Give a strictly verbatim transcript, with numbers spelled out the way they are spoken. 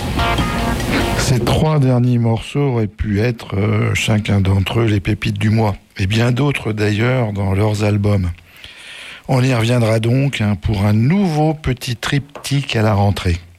Ces trois derniers morceaux auraient pu être, euh, chacun d'entre eux, les pépites du mois, et bien d'autres d'ailleurs dans leurs albums. On y reviendra donc hein, pour un nouveau petit triptyque à la rentrée.